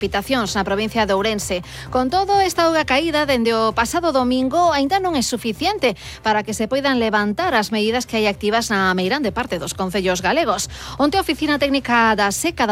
precipitacións na provincia de Ourense. Con todo, esta auga caída dende o pasado domingo aínda non é suficiente para que se poidan levantar as medidas que hai activas na meirande parte dos concellos galegos. Onte a Oficina Técnica da Seca